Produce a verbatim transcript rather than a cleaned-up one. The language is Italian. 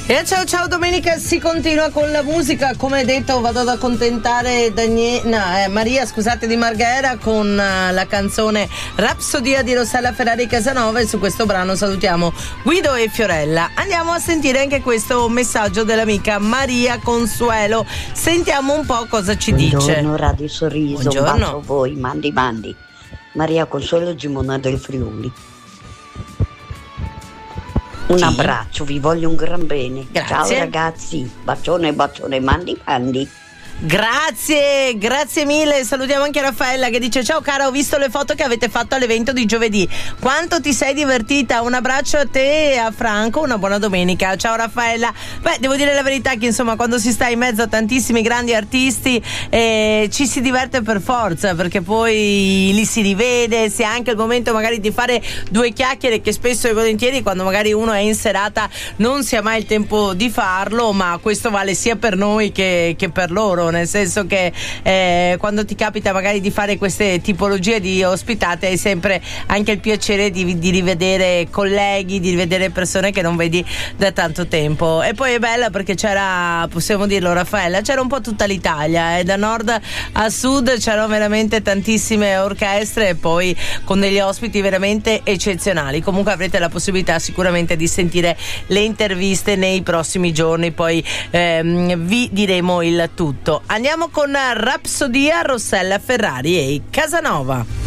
E ciao ciao domenica, si continua con la musica. Come detto, vado ad accontentare Danie- no, eh, Maria scusate di Marghera con uh, la canzone Rapsodia di Rossella Ferrari Casanova, e su questo brano salutiamo Guido e Fiorella. Andiamo a sentire anche questo messaggio dell'amica Maria Consuelo. Sentiamo un po' cosa ci Buongiorno, dice. Buongiorno Radio Sorriso, Buongiorno. un bacio a voi, mandi mandi. Maria Consuelo Gimona del Friuli. Un Sì. abbraccio, vi voglio un gran bene. Grazie. Ciao ragazzi, bacione bacione, mandi mandi. Grazie, grazie mille. Salutiamo anche Raffaella che dice: ciao cara, ho visto le foto che avete fatto all'evento di giovedì. Quanto ti sei divertita? Un abbraccio a te e a Franco, una buona domenica. Ciao Raffaella. Beh, devo dire la verità che insomma quando si sta in mezzo a tantissimi grandi artisti eh, ci si diverte per forza, perché poi li si rivede, si ha anche il momento magari di fare due chiacchiere, che spesso e volentieri quando magari uno è in serata non si ha mai il tempo di farlo, ma questo vale sia per noi che, che per loro. Nel senso che eh, quando ti capita magari di fare queste tipologie di ospitate hai sempre anche il piacere di, di rivedere colleghi, di rivedere persone che non vedi da tanto tempo. E poi è bella perché c'era, possiamo dirlo Raffaella, c'era un po' tutta l'Italia, eh, da nord a sud c'erano veramente tantissime orchestre, e poi con degli ospiti veramente eccezionali. Comunque avrete la possibilità sicuramente di sentire le interviste nei prossimi giorni, poi ehm, vi diremo il tutto. Andiamo con Rapsodia, Rossella Ferrari e Casanova.